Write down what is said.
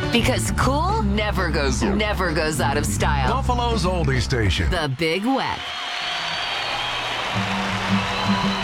Because cool never goes out of style. Buffalo's oldie station. The Big Wet.